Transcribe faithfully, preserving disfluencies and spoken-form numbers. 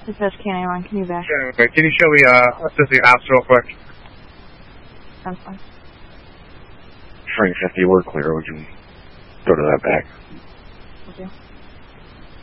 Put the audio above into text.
Dispatch Canine one, can you back? Okay, can you show me uh, assisting ops real quick? Sounds fine. Frank fifty, we're clear. We can go to that back. Okay.